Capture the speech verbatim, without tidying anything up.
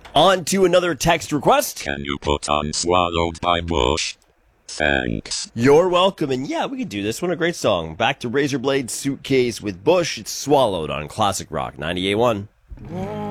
On to another text request. Can you put on Swallowed by Bush? Thanks. You're welcome. And yeah, we could do this one. A great song. Back to Razorblade Suitcase with Bush. It's Swallowed on Classic Rock ninety-eight point one.